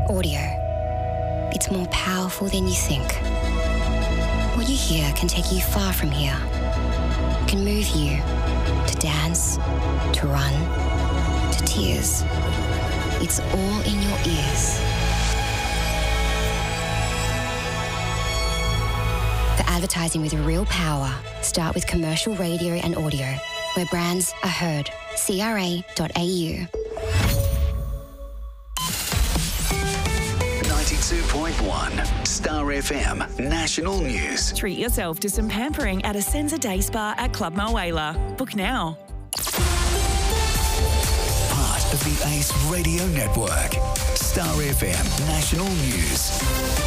Audio. It's more powerful than you think. What you hear can take you far from here. Can move you to dance, to run, to tears. It's all in your ears. For advertising with real power, start with commercial radio and audio, where brands are heard. CRA.au. 92.1 Star FM National News. Treat yourself to some pampering at Ascenza Day Spa at Club Mulwala. Book now. Part of the Ace Radio Network. Star FM National News.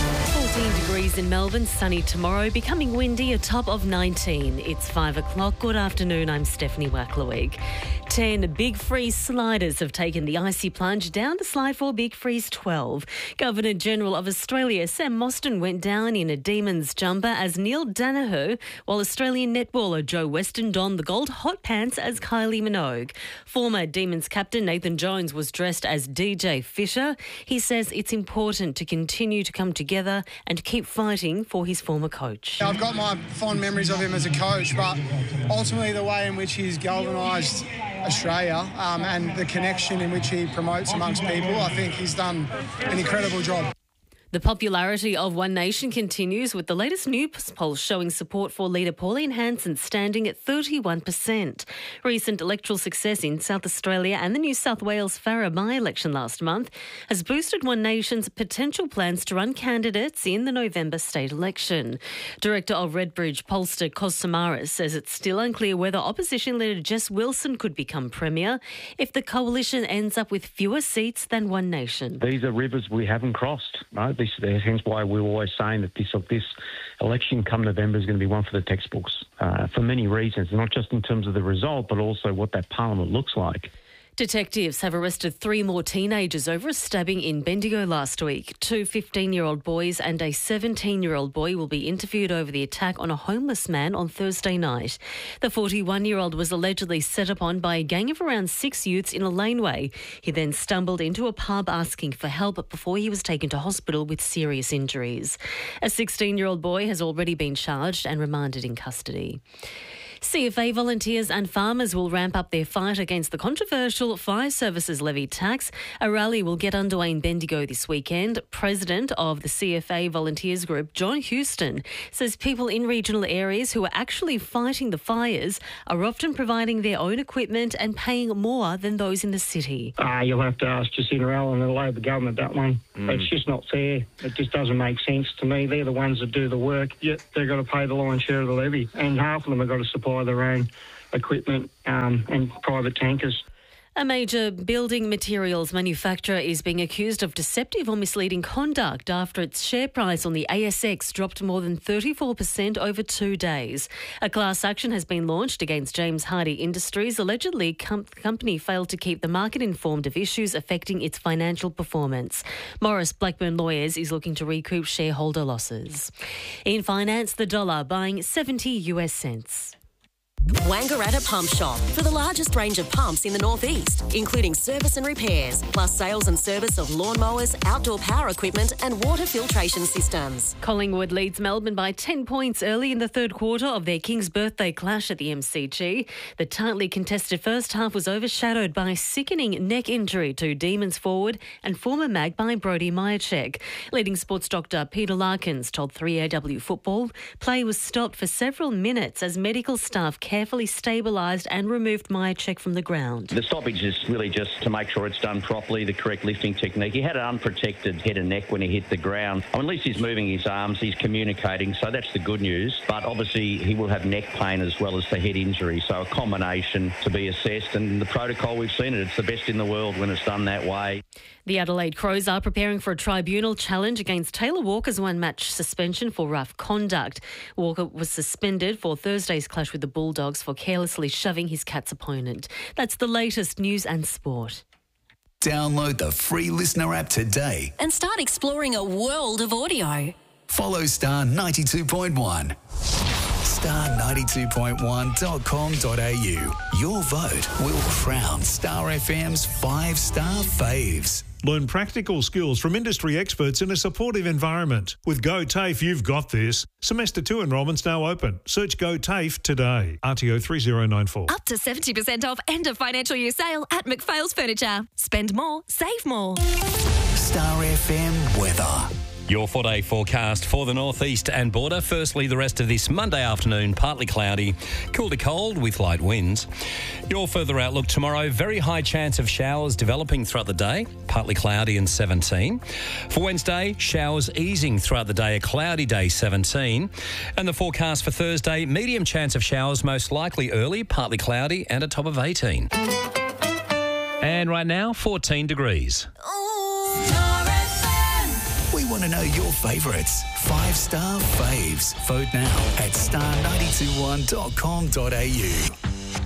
14 degrees in Melbourne, sunny tomorrow, becoming windy, a top of 19. It's 5 o'clock. Good afternoon, I'm Stephanie Wacklerwig. 10 Big Freeze sliders have taken the icy plunge down the slide for Big Freeze 12. Governor-General of Australia, Sam Mostyn, went down in a Demons jumper as Neil Danaher, while Australian netballer Joe Weston donned the gold hot pants as Kylie Minogue. Former Demons captain Nathan Jones was dressed as DJ Fisher. He says it's important to continue to come together and keep fighting for his former coach. I've got my fond memories of him as a coach, but ultimately the way in which he's galvanised Australia and the connection in which he promotes amongst people, I think he's done an incredible job. The popularity of One Nation continues, with the latest news poll showing support for leader Pauline Hanson standing at 31%. Recent electoral success in South Australia and the New South Wales Farrer by-election last month has boosted One Nation's potential plans to run candidates in the November state election. Director of Redbridge pollster Kos Samaras says it's still unclear whether opposition leader Jess Wilson could become Premier if the coalition ends up with fewer seats than One Nation. These are rivers we haven't crossed, right? Hence why we're always saying that this election come November is going to be one for the textbooks for many reasons, not just in terms of the result, but also what that parliament looks like. Detectives have arrested 3 more teenagers over a stabbing in Bendigo last week. 2 15-year-old boys and a 17-year-old boy will be interviewed over the attack on a homeless man on Thursday night. The 41-year-old was allegedly set upon by a gang of around 6 youths in a laneway. He then stumbled into a pub asking for help before he was taken to hospital with serious injuries. A 16-year-old boy has already been charged and remanded in custody. CFA volunteers and farmers will ramp up their fight against the controversial fire services levy tax. A rally will get underway in Bendigo this weekend. President of the CFA Volunteers Group, John Houston, says people in regional areas who are actually fighting the fires are often providing their own equipment and paying more than those in the city. You'll have to ask Jacinta Allen and the Labor government that one. It's just not fair. It just doesn't make sense to me. They're the ones that do the work, yet they've got to pay the lion's share of the levy, and half of them have got to supply their own equipment and private tankers. A major building materials manufacturer is being accused of deceptive or misleading conduct after its share price on the ASX dropped more than 34% over 2 days. A class action has been launched against James Hardie Industries. Allegedly, company failed to keep the market informed of issues affecting its financial performance. Morris Blackburn Lawyers is looking to recoup shareholder losses. In finance, the dollar buying 70 US cents. Wangaratta Pump Shop, for the largest range of pumps in the northeast, including service and repairs, plus sales and service of lawnmowers, outdoor power equipment and water filtration systems. Collingwood leads Melbourne by 10 points early in the third quarter of their King's Birthday clash at the MCG. The tightly contested first half was overshadowed by a sickening neck injury to Demons forward and former Magpie Brodie Mihocek. Leading sports doctor Peter Larkins told 3AW Football play was stopped for several minutes as medical staff carefully stabilised and removed Mihocek from the ground. The stoppage is really just to make sure it's done properly, the correct lifting technique. He had an unprotected head and neck when he hit the ground. At least he's moving his arms, he's communicating, so that's the good news. But obviously he will have neck pain as well as the head injury, so a combination to be assessed. And the protocol, we've seen it, it's the best in the world when it's done that way. The Adelaide Crows are preparing for a tribunal challenge against Taylor Walker's one-match suspension for rough conduct. Walker was suspended for Thursday's clash with the Bulldogs for carelessly shoving his Cats opponent. That's the latest news and sport. Download the free Listener app today And start exploring a world of audio. Follow Star 92.1. Star92.1.com.au. Your vote will crown Star FM's 5-star faves. Learn practical skills from industry experts in a supportive environment. With Go TAFE, you've got this. Semester 2 enrolment's now open. Search Go TAFE today. RTO 3094. Up to 70% off end of financial year sale at McPhail's Furniture. Spend more, save more. Star FM weather. Your 4-day forecast for the northeast and border. Firstly, the rest of this Monday afternoon, partly cloudy, cool to cold with light winds. Your further outlook tomorrow, very high chance of showers developing throughout the day, partly cloudy and 17. For Wednesday, showers easing throughout the day, a cloudy day, 17. And the forecast for Thursday, medium chance of showers, most likely early, partly cloudy and a top of 18. And right now, 14 degrees. We want to know your favourites. 5-star faves. Vote now at star921.com.au.